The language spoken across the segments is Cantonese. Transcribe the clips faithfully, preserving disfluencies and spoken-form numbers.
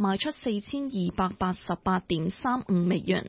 賣出四千二百八十八點三五美元。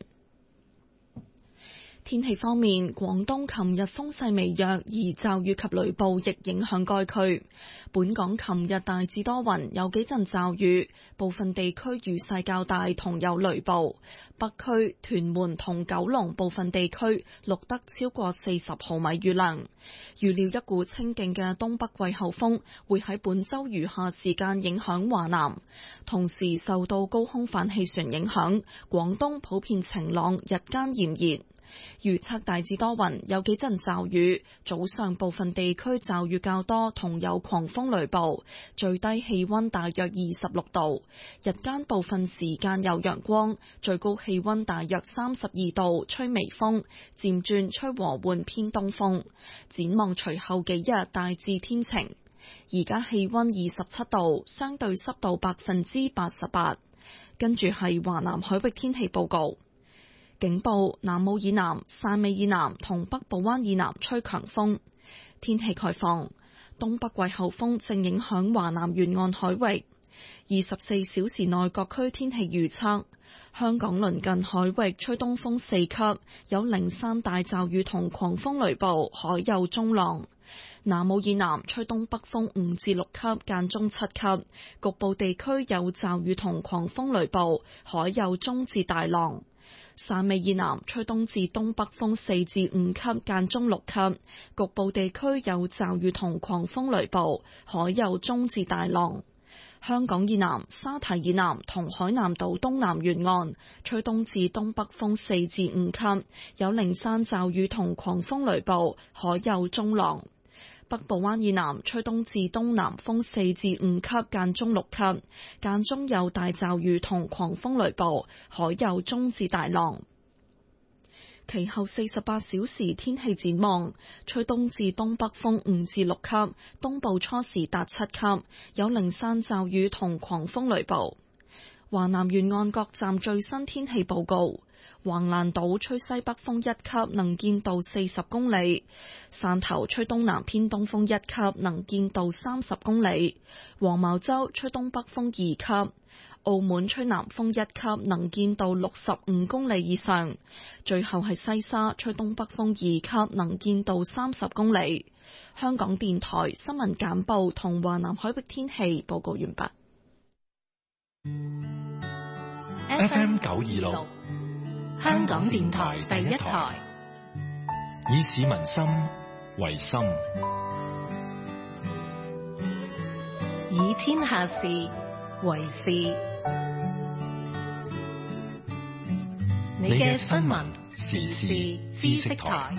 天氣方面，廣東琴日風勢微弱，而驟雨及雷暴亦影響該區。本港琴日大致多雲，有幾陣驟雨，部分地區雨勢較大，同有雷暴。北區、屯門同九龍部分地區錄得超過四十毫米雨量。預料一股清勁嘅東北季候風會喺本週餘下時間影響華南，同時受到高空反氣旋影響，廣東普遍晴朗，日間炎熱。預測大致多雲，有幾陣驟雨，早上部分地區驟雨較多，同有狂風雷暴，最低氣溫大約二十六度，日間部分時間有陽光，最高氣溫大約三十二度，吹微風，漸轉吹和緩偏東風。展望隨後幾日大致天晴。而家氣溫二十七度，相對濕度百分之八十八。跟住係華南海域天氣報告。警報：南澳以南、汕尾以南同北部灣以南吹強風。天氣概況：東北季候風正影響華南沿岸海域。二十四小時內各區天氣預測：香港鄰近海域吹東風四級，有零散大驟雨同狂風雷暴，海有中浪。南澳以南吹東北風五至六級，間中七級，局部地區有驟雨同狂風雷暴，海有中至大浪。汕尾以南吹東至東北風四至五級，間中六級，局部地區有驟雨同狂風雷暴，海有中至大浪。香港以南、沙堤以南同海南島東南沿岸吹東至東北風四至五級，有零散驟雨同狂風雷暴，海有中浪。北部灣以南吹東至東南風四至五級，間中六級，間中有大驟雨同狂風雷暴，海有中至大浪。其後四十八小時天氣展望：吹東至東北風五至六級，東部初時達七級，有零散驟雨同狂風雷暴。華南沿岸各站最新天氣報告：橫瀾島吹西北風一級，能見度四十公里；汕頭吹東南偏東風一級，能見度三十公里；黃茅洲吹東北風二級；澳門吹南風一級，能見度六十五公里以上；最後係西沙吹東北風二級，能見度三十公里。香港電台新聞簡報同華南海域天氣報告完畢。 F M 九二六，香港電台第一台，以市民心為心， 以天下事為事。你嘅新聞時事知識台。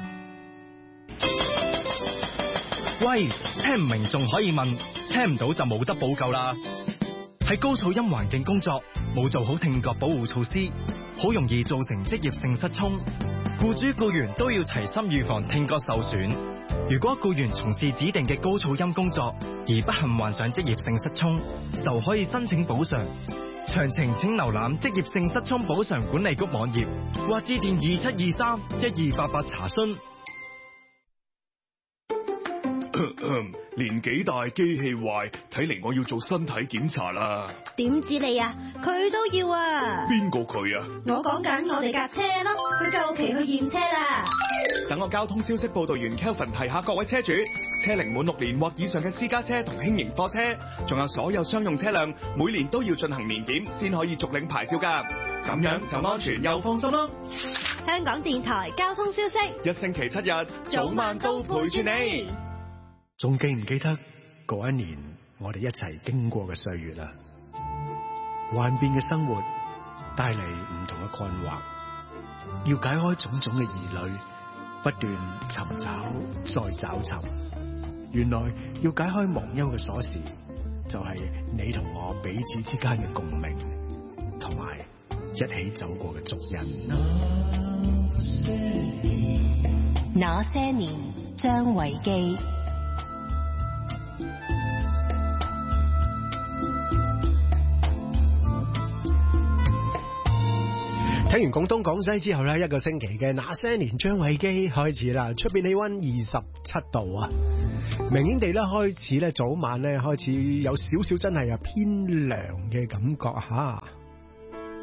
喂，聽唔明仲可以問，聽唔到就冇得補救啦。喺高噪音環境工作，冇做好聽覺保護措施，好容易造成職業性失聰。僱主僱員都要齊心預防聽覺受損。如果僱員從事指定嘅高噪音工作，而不幸患上職業性失聰，就可以申請補償。詳情請瀏覽職業性失聰補償管理局網頁，或致電二七二三一二八八查詢。 年紀大機器壞，睇嚟我要做身體檢查啦。 點知你啊？佢都要啊。 邊個佢啊？ 我講緊我哋架車咯，佢夠期去驗車啦。 等我交通消息報道員 Kelvin 提下各位車主，車齡滿六年或以上嘅私家車同輕型貨車，仲有所有商用車輛，每年都要進行年檢先可以續領牌照㗎。咁樣就安全又放心咯。 香港電台交通消息， 一星期七日，早晚都陪住你。 仲記唔記得嗰一年我哋一齊經過嘅歲月啊？幻變嘅生活帶嚟唔同嘅困惑，要解開種種嘅疑慮，不斷尋找再找尋。原來要解開忘憂嘅鎖匙，就係你同我彼此之間嘅共鳴，同埋一起走過嘅足印。 那些年，張維基。 聽完廣東廣西之後呢，一個星期嘅那些年張維基開始啦。出邊氣溫二十七度啊， 明顯地咧開始咧早晚咧開始有少少真係啊偏涼嘅感覺嚇。